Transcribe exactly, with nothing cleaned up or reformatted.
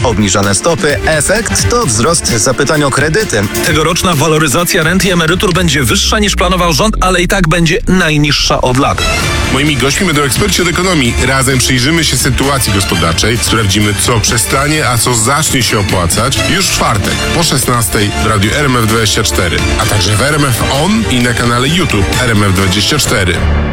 Obniżane stopy, efekt to wzrost zapytań o kredyty. Tegoroczna waloryzacja rent i emerytur będzie wyższa niż planował rząd, ale i tak będzie najniższa od lat. Moimi gośćmi będą eksperci od ekonomii. Razem przyjrzymy się sytuacji gospodarczej, sprawdzimy, co przestanie, a co zacznie się opłacać już w czwartek po szesnastej w radiu R M F dwadzieścia cztery, a także w R M F On i na kanale YouTube R M F dwadzieścia cztery.